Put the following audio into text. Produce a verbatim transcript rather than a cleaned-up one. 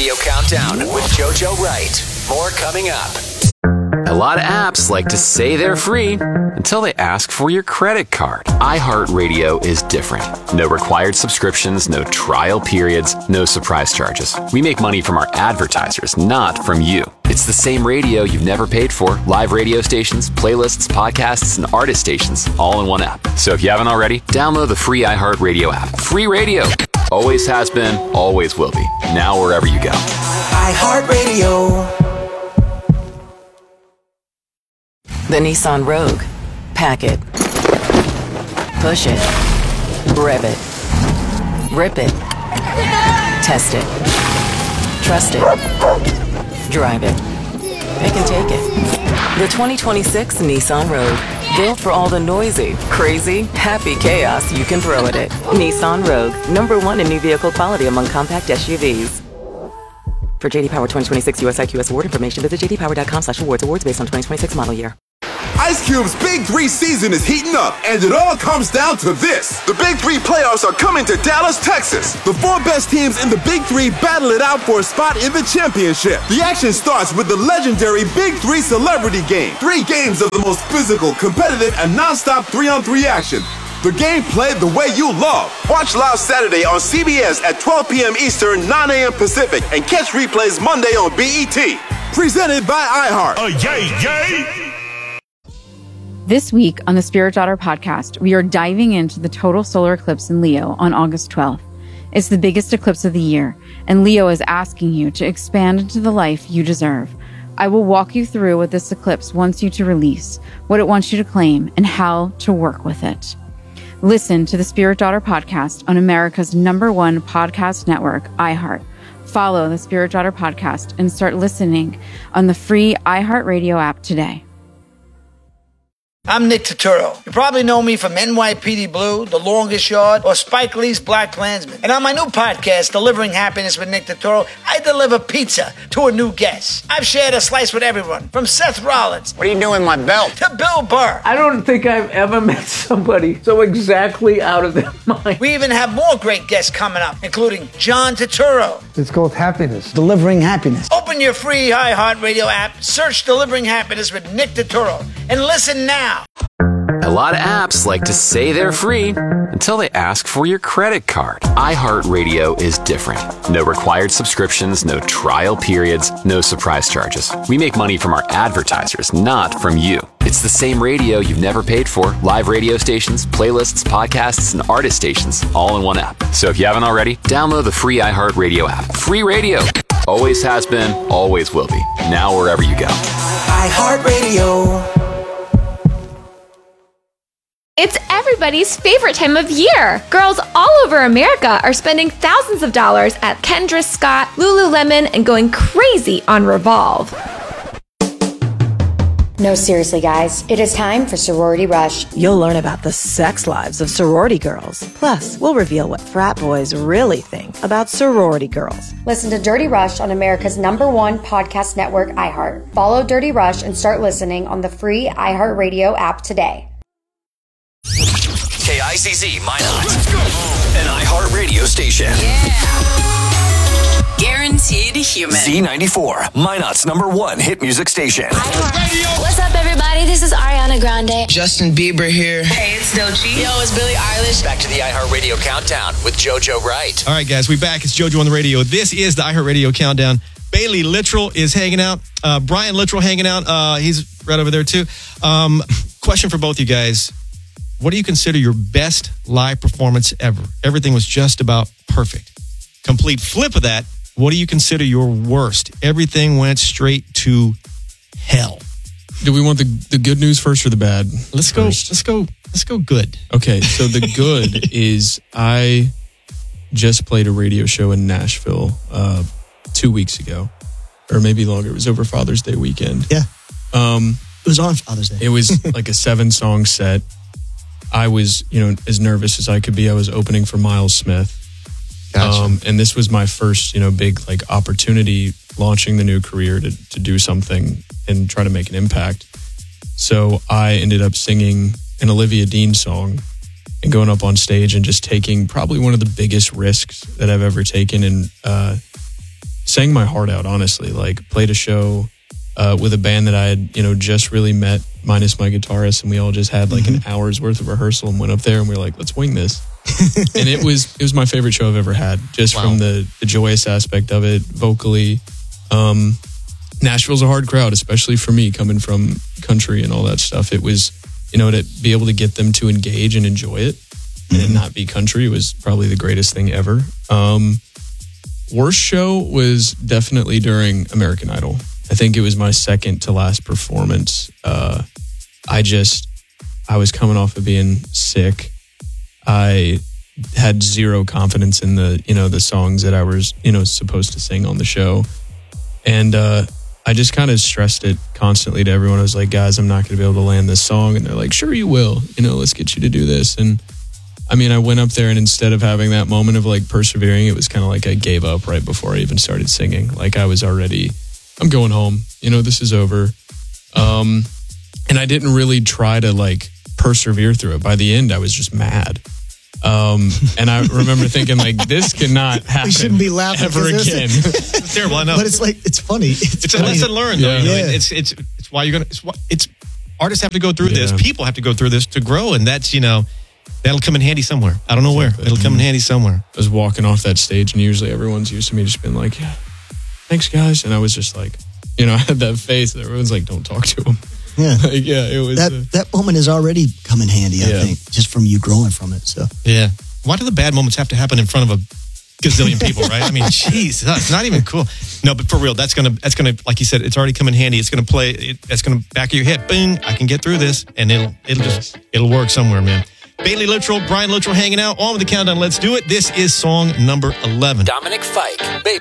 Radio Countdown with JoJo Wright. More coming up. A lot of apps like to say they're free until they ask for your credit card. iHeartRadio is different. No required subscriptions, no trial periods, no surprise charges. We make money from our advertisers, not from you. It's the same radio you've never paid for. Live radio stations, playlists, podcasts, and artist stations, all in one app. So if you haven't already, download the free iHeartRadio app. Free radio. Always has been, always will be. Now wherever you go. iHeartRadio. The Nissan Rogue. Pack it. Push it. Rev it. Rip it. Test it. Trust it. Drive it. Pick and take it. The twenty twenty-six Nissan Rogue. Built for all the noisy, crazy, happy chaos you can throw at it. Nissan Rogue. Number one in new vehicle quality among compact S U Vs. For J D Power twenty twenty-six U S I Q S award information, visit j d power dot com slash awards. Awards based on twenty twenty-six model year. Ice Cube's Big Three season is heating up, and it all comes down to this. The Big Three playoffs are coming to Dallas, Texas. The four best teams in the Big Three battle it out for a spot in the championship. The action starts with the legendary Big Three Celebrity Game. Three games of the most physical, competitive, and non-stop three-on-three action. The game played the way you love. Watch live Saturday on C B S at twelve p.m. Eastern, nine a.m. Pacific, and catch replays Monday on B E T. Presented by iHeart. Oh, yay, yay! This week on the Spirit Daughter podcast, we are diving into the total solar eclipse in Leo on August twelfth. It's the biggest eclipse of the year, and Leo is asking you to expand into the life you deserve. I will walk you through what this eclipse wants you to release, what it wants you to claim, and how to work with it. Listen to the Spirit Daughter podcast on America's number one podcast network, iHeart. Follow the Spirit Daughter podcast and start listening on the free iHeartRadio app today. I'm Nick Turturro. You probably know me from N Y P D Blue, The Longest Yard, or Spike Lee's Black Klansman. And on my new podcast, Delivering Happiness with Nick Turturro, I deliver pizza to a new guest. I've shared a slice with everyone, from Seth Rollins. What are you doing with my belt? To Bill Burr. I don't think I've ever met somebody so exactly out of their mind. We even have more great guests coming up, including John Turturro. It's called Happiness. Delivering Happiness. Open your free iHeartRadio app, search Delivering Happiness with Nick Turturro, and listen now. A lot of apps like to say they're free until they ask for your credit card. iHeartRadio is different. No required subscriptions, no trial periods, no surprise charges. We make money from our advertisers, not from you. It's the same radio you've never paid for. Live radio stations, playlists, podcasts, and artist stations, all in one app. So if you haven't already, download the free iHeartRadio app. Free radio. Always has been, always will be. Now wherever you go. iHeartRadio. It's everybody's favorite time of year. Girls all over America are spending thousands of dollars at Kendra Scott, Lululemon, and going crazy on Revolve. No, seriously, guys. It is time for Sorority Rush. You'll learn about the sex lives of sorority girls. Plus, we'll reveal what frat boys really think about sorority girls. Listen to Dirty Rush on America's number one podcast network, iHeart. Follow Dirty Rush and start listening on the free iHeartRadio app today. K I Z Z Minot, an iHeart radio station. Yeah. Guaranteed human. Z ninety-four, Minot's number one hit music station. What's up, everybody? This is Ariana Grande. Justin Bieber here. Hey, it's Doechii. Yo, it's Billie Eilish. Back to the iHeart Radio Countdown with JoJo Wright. All right, guys, we back. It's JoJo on the radio. This is the iHeart Radio Countdown. Bailey Littrell is hanging out. Uh, Brian Littrell hanging out. Uh, he's right over there, too. Um, question for both you guys. What do you consider your best live performance ever? Everything was just about perfect. Complete flip of that, what do you consider your worst? Everything went straight to hell. Do we want the, the good news first or the bad? Let's go. First? Let's go. Let's go good. Okay, so the good is I just played a radio show in Nashville uh, two weeks ago, or maybe longer. It was over Father's Day weekend. Yeah. Um, it was on Father's Day. It was like a seven song set. I was, you know, as nervous as I could be. I was opening for Miles Smith. Gotcha. Um, and this was my first, you know, big like opportunity launching the new career to, to do something and try to make an impact. So I ended up singing an Olivia Dean song and going up on stage and just taking probably one of the biggest risks that I've ever taken. And uh, sang my heart out, honestly. Like, played a show uh, with a band that I had, you know, just really met, minus my guitarist, and we all just had like mm-hmm. an hour's worth of rehearsal and went up there and we were like, let's wing this. And it was it was my favorite show I've ever had, just wow. from the, the joyous aspect of it, vocally. Um, Nashville's a hard crowd, especially for me, coming from country and all that stuff. It was, you know, to be able to get them to engage and enjoy it mm-hmm. and not be country was probably the greatest thing ever. Um, worst show was definitely during American Idol. I think it was my second to last performance. Uh, I just, I was coming off of being sick. I had zero confidence in the, you know, the songs that I was, you know, supposed to sing on the show. And uh, I just kind of stressed it constantly to everyone. I was like, guys, I'm not going to be able to land this song. And they're like, sure you will. You know, let's get you to do this. And I mean, I went up there and instead of having that moment of like persevering, it was kind of like I gave up right before I even started singing. Like I was already, I'm going home. You know, this is over. Um, and I didn't really try to like persevere through it. By the end, I was just mad. Um, and I remember thinking, like, this cannot happen. We shouldn't be laughing ever again. It's terrible. I know, but it's like it's funny. It's, it's funny. a lesson learned. Yeah. Though, you know? yeah. It's it's it's why you're gonna. It's, it's artists have to go through Yeah. this. People have to go through this to grow, and that's you know that'll come in handy somewhere. I don't know where. It'll come in handy somewhere. I was walking off that stage, and usually everyone's used to me just being like, "Yeah, thanks, guys," and I was just like, you know, I had that face. That everyone's like, "Don't talk to him." Yeah, like, yeah. It was that uh, that moment has already come in handy. I Yeah. think just from you growing from it. So Yeah. Why do the bad moments have to happen in front of a gazillion people, right? I mean, jeez, it's not even cool. No, but for real, that's gonna, that's gonna, like you said, it's already come in handy. It's gonna play. It, that's gonna back of your head. Boom! I can get through this, and it'll, it'll just, it'll work somewhere, man. Bailey Littrell, Brian Littrell, hanging out on with the countdown. Let's do it. This is song number eleven. Dominic Fike, Baby